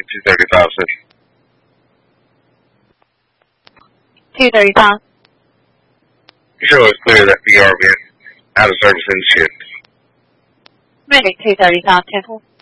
235, sir. 235. Sure, it's clear that BRB out of service in shift. Medic 235, Temple.